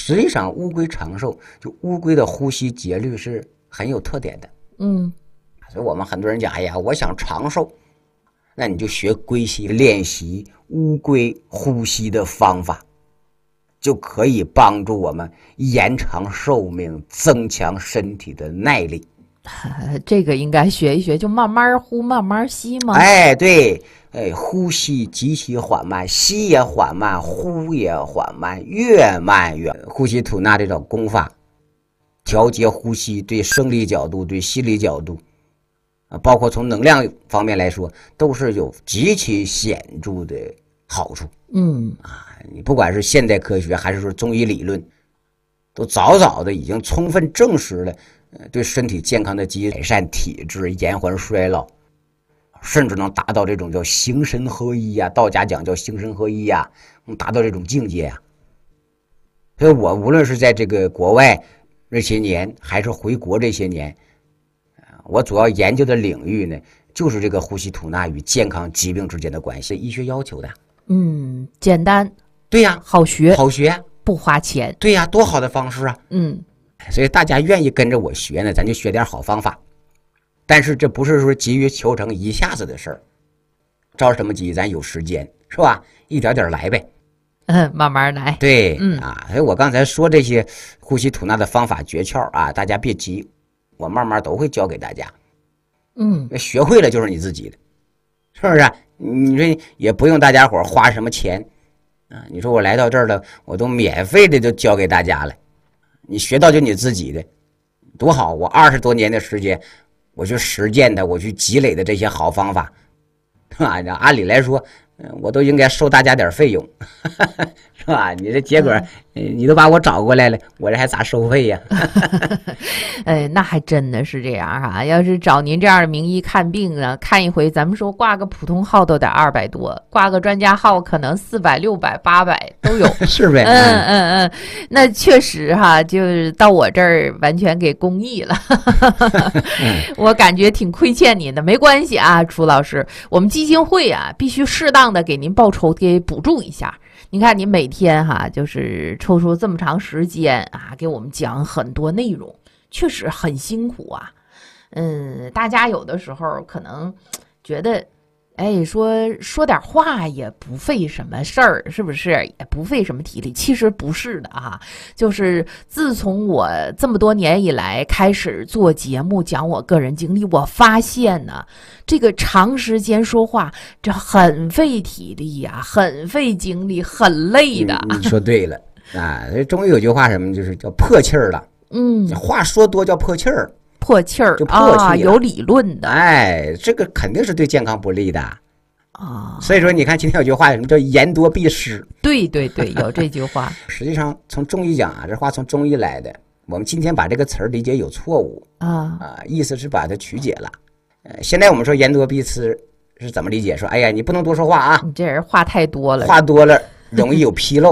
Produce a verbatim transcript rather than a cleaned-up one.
实际上乌龟长寿，就乌龟的呼吸节律是很有特点的。 嗯， 所以我们很多人讲，哎呀，我想长寿，那你就学龟息，练习乌龟呼吸的方法，就可以帮助我们延长寿命，增强身体的耐力。 这个应该学一学，就慢慢呼，慢慢吸吗？ 哎，对，哎，呼吸极其缓慢，吸也缓慢，呼也缓慢，越慢越呼吸吐纳这种功法，调节呼吸对生理角度、对心理角度，啊，包括从能量方面来说，都是有极其显著的好处。 嗯啊，你不管是现代科学还是说中医理论，都早早的已经充分证实了。对身体健康的积极改善体质，延缓衰老，甚至能达到这种叫形神合一呀、啊，道家讲叫形神合一呀、啊，能达到这种境界啊。所以我无论是在这个国外这些年，还是回国这些年，我主要研究的领域呢，就是这个呼吸吐纳与健康疾病之间的关系，医学要求的。 嗯，简单， 对呀， 好学， 好学， 不花钱。 对呀，多好的方式啊！ 嗯。 所以大家愿意跟着我学呢，咱就学点好方法。但是这不是说急于求成一下子的事儿，着什么急？咱有时间是吧？一点点来呗。 嗯，慢慢来。 对， 嗯啊，所以我刚才说这些呼吸吐纳的方法诀窍啊，大家别急，我慢慢都会教给大家。 嗯， 学会了就是你自己的，是不是？你说也不用大家伙花什么钱啊？你说我来到这儿了，我都免费的就教给大家了。你学到就你自己的，多好！我二十多年的时间，我去实践的，我去积累的这些好方法，啊，按理来说，我都应该收大家点费用，是吧？你这结果，你都把我找过来了，我这还咋收费呀？ 哎，那还真的是这样哈、啊！要是找您这样的名医看病呢，看一回，咱们说挂个普通号都得二百多，挂个专家号可能四百、六百、八百都有， 是呗？ 嗯嗯嗯，那确实哈，就是到我这儿完全给公益了，我感觉挺亏欠您的，没关系啊，楚老师，我们基金会啊，必须适当的给您报酬，给补助一下。您看，您每天哈、啊，就是抽出这么长时间啊，给我们讲很多内容，确实很辛苦啊。嗯，大家有的时候可能觉得，哎，说说点话也不费什么事儿，是不是？也不费什么体力。其实不是的啊，就是自从我这么多年以来开始做节目，讲我个人经历，我发现呢，这个长时间说话，这很费体力呀、啊，很费精力，很累的。 你, 你说对了啊！中医有句话什么，就是叫破气儿了。 嗯， 话说多叫破气儿。 破气儿就破气啊，有理论的， 哎，这个肯定是对健康不利的啊。 所以说，你看今天有句话，什么叫言多必失？ 对对对，有这句话。 实际上，从中医讲啊，这话从中医来的。我们今天把这个词儿理解有错误啊啊，意思是把它曲解了。呃，现在我们说言多必失是怎么理解？说，哎呀，你不能多说话啊， 你这人话太多了， 话多了容易有纰漏。